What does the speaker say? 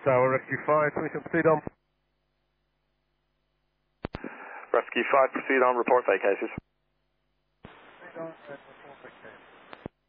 Tower Rescue 5, we can proceed on. Rescue 5, proceed on, report vacated. Proceed on.